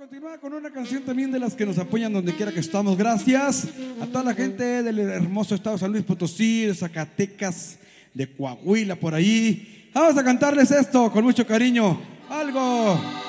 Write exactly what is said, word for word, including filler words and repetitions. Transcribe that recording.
continuar con una canción también de las que nos apoyan donde quiera que estamos. Gracias a toda la gente del hermoso estado de San Luis Potosí, de Zacatecas, de Coahuila, por ahí. Vamos a cantarles esto con mucho cariño. Algo